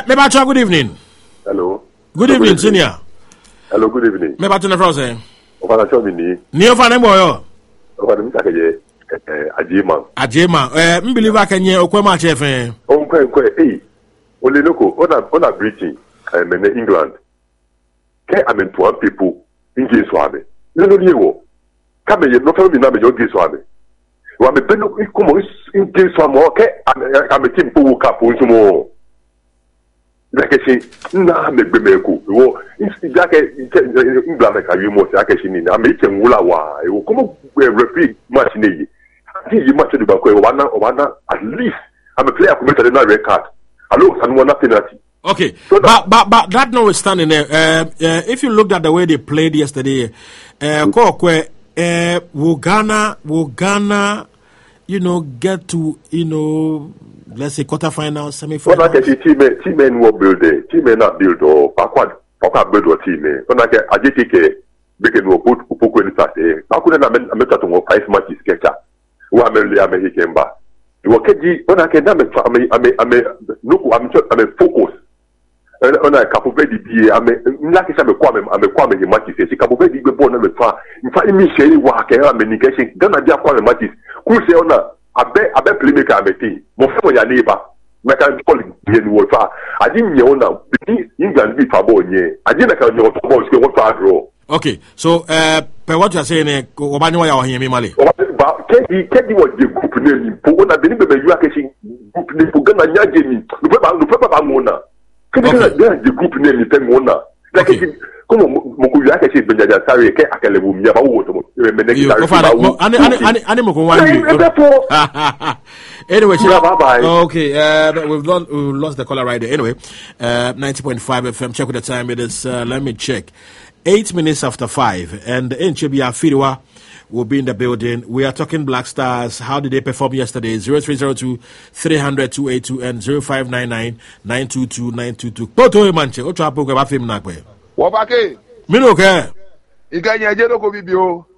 Mebacho, good evening. Hello. Good evening, senior. Hello, good evening. Mebacho na France. Ofana show me ni. Ni ofana boyo. Ofana mi sakaje Ajema. Mbelieve Kenya okwema chefe. Nkwe Ole loko ona Britain in England. Ke amen to one people in Giswabe. Lelo niwo. Kame ye no fa mi na me yo Giswabe. Wa me peno ikomo in Giswabe ke ame timpo wo kapo nsumo. Lakeshi na megbemeko wo insidake England ka yimo se akeshi ni ame itengula wa wo komo referee match ni yi match de ba ko wana at least I'm a player committed na red card allo san wana penalty. Okay, so but that notwithstanding, if you looked at the way they played yesterday, will Ghana, get to, let's say quarterfinal, semi-final? Well, team men will build it. Team men not build or Papa build or team men. When I get AJTK, we can go put in the how could I make that 5 matches sketcher? Who am I came back? You okay, when I can I'm focus. On a Capo Verde, I'm kwame the matches. Si Capo Verde be born in fact, immediately work and communication. Don't have quite matches. Who say on a bet playmaker I'm a team. More for your neighbor. I can call it the I didn't know now. England be Fabonye. I didn't know what draw. Okay, so per what you're saying, Obama ya wahimi mali. But Kedi was the group name. When I believe you are catching group name for Ghana Yajimi. Mona. The group name is Mona. Like come on, Moku Yakashi Benjaja Sari, Akalebu, Anyway, bye-bye. Okay, we've lost the caller right there. Anyway, 90.5 FM, check with the time. It is, let me check. 8 minutes after 5, and Nchibia Firiwa will be in the building. We are talking Black Stars. How did they perform yesterday? 0302 300 282 and 0599 922 922. Toto Manche, Ocho Apoga Bafim Nakwe. Wabake. Minoke. Iganya Jero Kobibio.